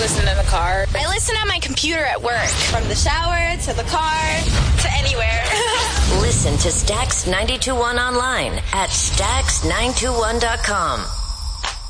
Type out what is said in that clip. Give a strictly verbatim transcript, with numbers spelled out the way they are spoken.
listen in the car. I listen on my computer at work. From the shower to the car to anywhere. Listen to Stax ninety-two point one online at stax nine two one dot com.